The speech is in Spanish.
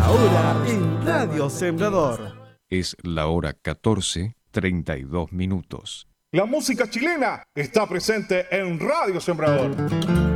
La hora en Radio Sembrador. Es la hora 14:32. La música chilena está presente en Radio Sembrador.